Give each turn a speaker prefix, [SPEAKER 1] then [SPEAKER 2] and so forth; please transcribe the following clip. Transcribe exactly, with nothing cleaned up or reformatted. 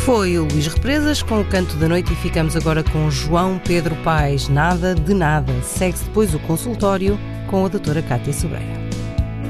[SPEAKER 1] Foi o Luís Represas com o Canto da Noite e ficamos agora com João Pedro Paes, Nada de Nada. Segue-se depois o consultório com a doutora Cátia Sobreira.